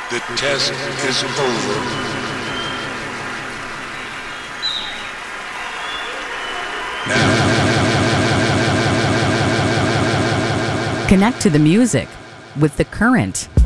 The test is over. Connect to the music with The Current.